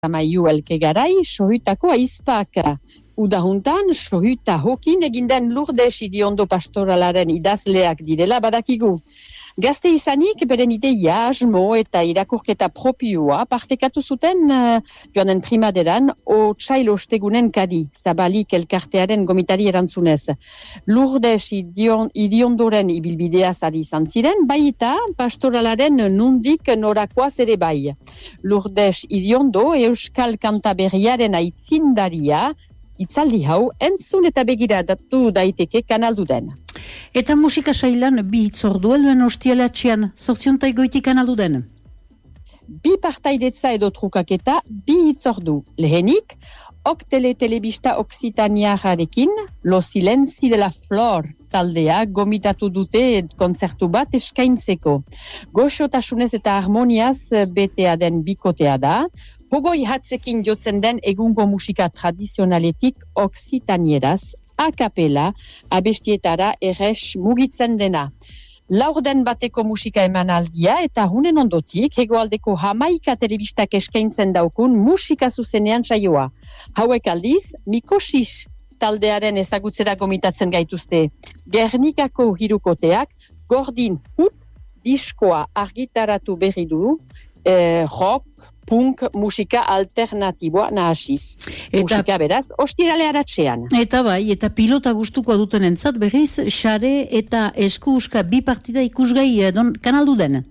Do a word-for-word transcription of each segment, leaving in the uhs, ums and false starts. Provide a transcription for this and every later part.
Amaiu elke garai, sohutako aizpak. Udahuntan, sohuta hokin egindan Lourdes Idiondo pastoralaren idazleak direla badakigu. Gazte izanik, beren ideia, asmo eta irakurketa propioa partekatu zuten uh, joanen primaderan otsail ostegunen kadi, zabalik elkartearen gomitari erantzunez. Lourdes idion, Idiondoren ibilbideaz ari izan ziren, baita pastoralaren nundik norakoaz ere bai. Lourdes Idiondo euskal kantaberriaren aitzindaria, itzaldi hau entzun eta begiradatu daiteke kanaldu den. Eta musika sailan bi hitzordu helduen ostialatxean, zortziontai goitik kanaldu den? Bi partaidetza edo trukaketa, bi hitzordu. Lehenik, oktele telebista oksitaniararekin, Lo Silenzi de la Flor taldea gomitatu dute kontzertu bat eskaintzeko. Goxotasunez eta harmoniaz betea den bikotea da, hogoi hatzekin jotzen den egungo musika tradizionaletik oksitanieraz, akapela, abestietara errex mugitzen dena. Laurden bateko musika emanaldia eta hunen ondotik hegoaldeko hamaika telebistak eskaintzen daukun musika zuzenean saioa. Hauek aldiz, Mikosis taldearen ezagutzera gomitatzen gaituzte. Gernikako hirukoteak, Gordin Hut diskoa argitaratu berri du, eh, rock, punk, musika alternatiboa nahasiz. Eta, musika beraz, ostirale aratxean. Eta bai, eta pilota gustuko duten entzat berriz, xare eta eskuuska bi partida ikusgai don kanaldu den.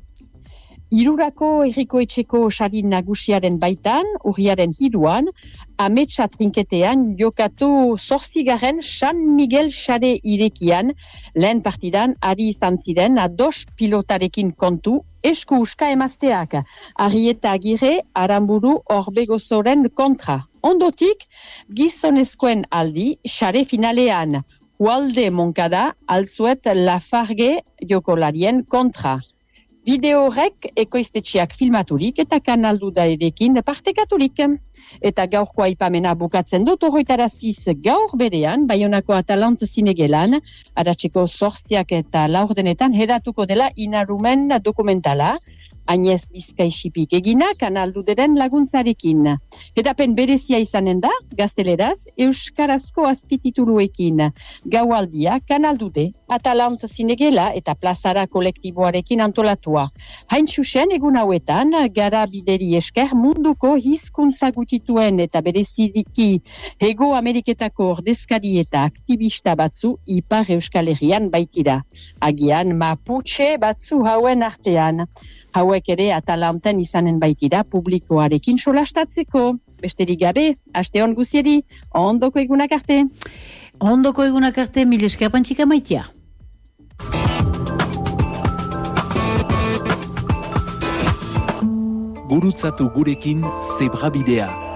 Irurako herriko etxeko sari nagusiaren baitan, urriaren hiruan, ametsa trinketean jokatu zorzigarren San Miguel xare irekian, lehen partidan ari izan ziren ados pilotarekin kontu, esku uska emazteak, Arrieta Agirre, Aramburu Orbegozoren kontra. Ondotik, gizonezkoen aldi, xare finalean, Hualde Moncada, Altzuet Lafarge jokolarien kontra. Bideo horrek ekoiztetxeak filmaturik eta kanaldu da erekin partekaturik. Eta gaurko aipamena bukatzen dut horretaraziz gaur berean, Baionako Atalant zinegelan, aratzeko zortziak eta laurdenetan hedatuko dela Inarumen dokumentala, Agnez Bizkaixipik egina kanalduderen laguntzarekin. Edapen berezia izanen da, gazteleraz, euskarazko azpitituluekin. Gaualdia kanaldude, Atalant zinegela eta plazara kolektiboarekin antolatua. Hain txusen egun hauetan, gara bideri esker munduko hizkuntza gutituen eta berezidiki Hego Ameriketako ordezkari eta aktivista batzu Ipar Euskal Herrian baitira. Agian Mapuche batzu hauen artean. Hauek ere Atalanten izanen baitira publikoarekin solastatzeko. Besterik gabe, aste on guzieri, ondoko egunak arte. Ondoko egunak arte, mil esker pantxika maitia. Gurutzatu gurekin Zebrabidea.